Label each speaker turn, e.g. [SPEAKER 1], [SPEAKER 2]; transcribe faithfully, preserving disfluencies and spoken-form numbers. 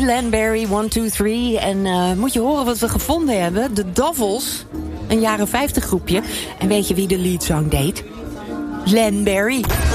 [SPEAKER 1] Len Barry, one two three. En uh, moet je horen wat we gevonden hebben? De Dovels, een jaren vijftig groepje. En weet je wie de leadzang deed? Len Barry.